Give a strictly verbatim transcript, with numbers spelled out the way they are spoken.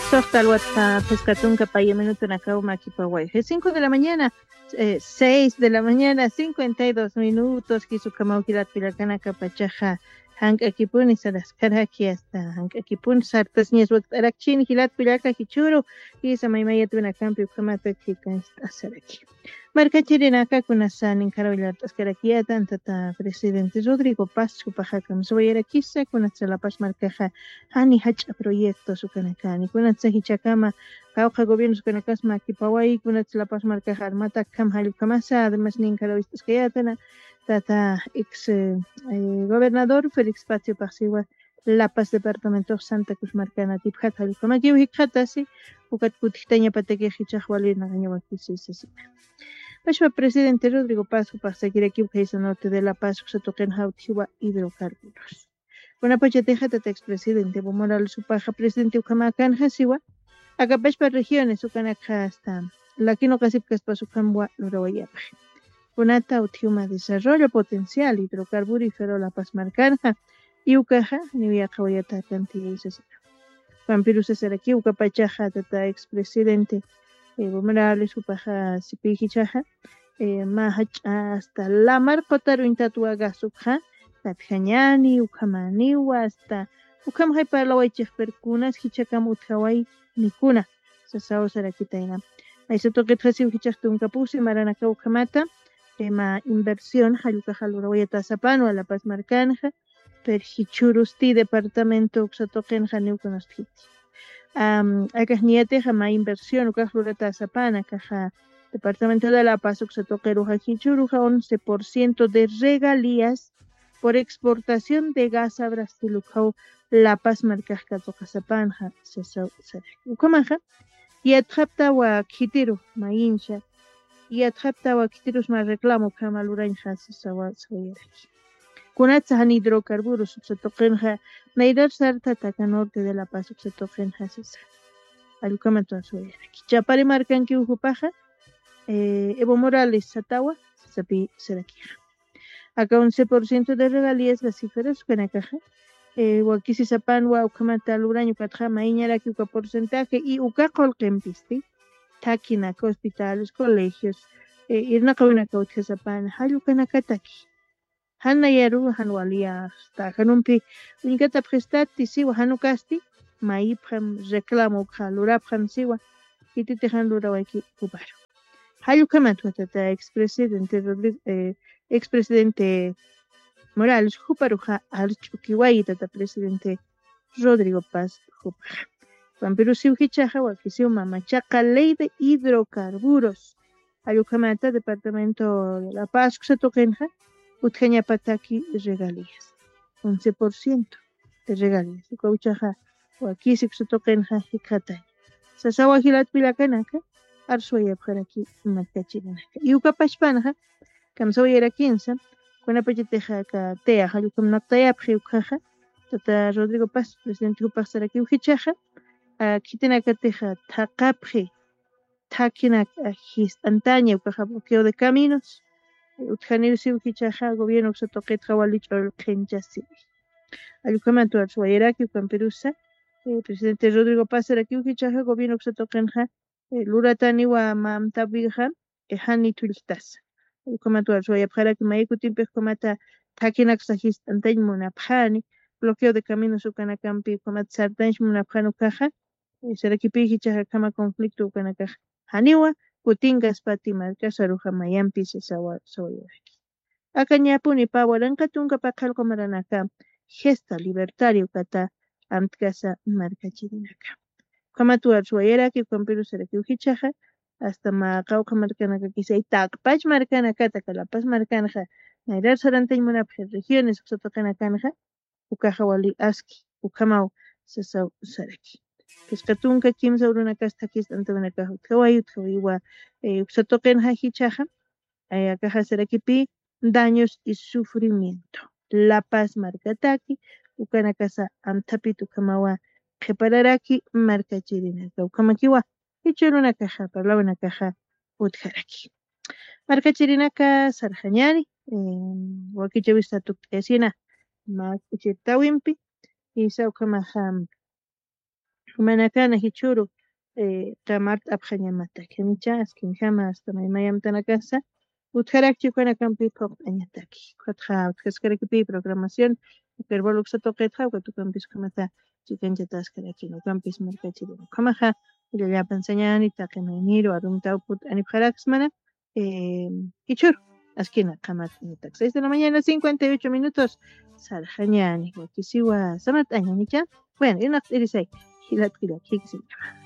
Sohtalwata pescatunca paya minuto nakao makipaguay. Es cinco de la mañana, eh, seis de la mañana, cincuenta y dos minutos, Kisukamau kilat pilakana kapachaja. Hank akipun y saraskaraki hasta Hank akipun sartas nies waktarakchin hilat pilaka hichuru y samaymaya tuna campi kamata chica está saraki. Marca chirinaka kunasan en carabilartas karakiata antata presidente Rodrigo Paz kupajaka msoyera kisa kunatsala pas marcaja hani hacha proyecto sukanakani kunatsa hichakama kauka gobierno sukanakas makipawai kunatsala pas marcaja armata kam halukamasa además nin caravistas kayatana tata ex eh, gobernador Félix Patsy Parsiwa La Paz departamento Santa Cruz Marcana tipjat halukamaki hikhatasi ukat kutihtaña pateke hichahwalina gañawakisisi. Pashwa presidente Rodrigo Paz pasakira kiwkaysa norte de La Paz usatoqen hautiwa hidrocarburos. Una pachateja tata expresidente Evo Morales supaja presidente ukamakan hasiwa akapashpa regiones ukanaka hasta lakino kasipkas pasukamwa lurawayapa. Kunata utiuma desarrollo potencial hidrocarburífero La Paz Marcanja y ukaja niwia kawayata cantidad isasi. Vampiro Cesaraki ukapachaja tata expresidente Evo Morales supaja sipihichaja eh, mahach hasta la marcota ruintatua gasukha tatjañani ukamaniwa hasta ukam hay para la waichek perkunas hichakam utkawai nikuna sasao sarakitaina aiso toque trasiu hichak tunkapusi maranaka ukamata tema inversión hayuka halura wayata sapano a La Paz Marcanja per hichurusti departamento uksatoqen haniukonosti um, acá niete jama inversión uka halurata sapana caja Departamento de La Paz uksatoqeruja hichuruja once por ciento de regalías por exportación de gas a Brasil ukau La Paz Marcajka toqasapanja sasau sarak ukamaja yatjapta wa kitiru maincha yatjapta wa kitirus ma reclamo kamaluranja sasawa sawyaraki kunatsa han hidrocarburos uksatoqenja nairar sarta taka norte de La Paz uksatoqenja sasa alukamato sawyaraki chapari marcanki ujupaja Eh, Evo Morales Satawa, Sapi Seraquija. Acá once por ciento de regalías las cifras que na caja. Eh, Wakisi Sapan, Waukamata, Luraño, Katjama, Iñaraki, uka porcentaje y uka colquempisti. Takinaka, hospitales, colegios, eh, Irna Kaunaka, Utjasapan, Hayukanaka Taki. Hanna Yaru, Hanwalia, hasta Hanumpi, Unikata Prestati, Siwa, Hanukasti, Maipram, reclamo, Halurapram, Siwa, y Titehan Lurawaki, Ubaro. Hayukamatu tata expresidente eh, expresidente Morales Juparuja Archukiwai tata presidente Rodrigo Paz Jupaja. Vampiro Siuhichaja Wakisiu Mamachaca ley de hidrocarburos. Hayukamata departamento de La Paz Xatokenja Utjeña Pataki regalías. once por ciento de regalías. Ukauchaja Wakisi Xatokenja Hikatay. Sasawa Hilat Pilakanaka Arsuaya Paraki Matachinaka. Y Ukapashpanaja, Kamsoyera quince, con apacheteja ka tea, Hayukam Naktayapri Ukaja, Tata Rodrigo Paz, presidente Upasaraki Uhichaja, Kitinaka Teja, Takapri, Takinak His Antaña, Ukaja bloqueo de caminos, Utjanir Uhichaja, gobierno Xatoket Hawalich o Kenjasi. Ayukamantu Arsuayeraki, Ukamperusa, presidente Rodrigo Paz, Araki Uhichaja, gobierno Xatokenja, Luratani wa mamtabija ehani tultas. Ukamatu alsoya para que maiku timpes komata takinak sajis antañ munapjani bloqueo de caminos ukanakampi komat sartanch munapjanu kaja serakipi chaja kama conflicto ukanakaja haniwa kutingas pati marca saruja mayampi se sawa soyaki. Akañapuni pawaranka tunka pakalko maranaka gesta libertario kata amtkasa marca chirinaka. Kamatu arsuayera que Pampiro Seraki Uhichaja hasta Macauca Marcanaca quizá Takpach Marcanaca La Paz Marcanaja Nairar Sarantay Munapje regiones Xotocana Canja Ukajawali Aski Ukamau Sesau Saraki Pescatunca Kim Sauruna Castakis Antabanaka Kawaii Kawiwa Xotocana Hichaja Akaja Serakipi daños y sufrimiento La Paz Marcataki Ukanakasa Amtapitu Kamawa Repararaki marca chirina. Ukamakiwa hichuru una caja, parlaba una caja utjaraki. Marca chirinaka sarjañani, wakicha vista tu esina, ma uchita wimpi, y sa ukamaha Manakana hichuru eh, tamart abjañamata kemicha askin jama hasta maymayam tanakasa utjarakchi kuna kampi pop añataki kutja utkaskaraki programación pervoluxa toqetja tu campis kamata chicken jatas karaki no campis markachi kamaja ya pensañani taqimayniro arunta uput anipjaraxmana eh hichur askina kamat nitak seis de la mañana cincuenta y ocho minutos sarjañani wakisiwa samat añanicha bueno y una irisay hilat kila kiksin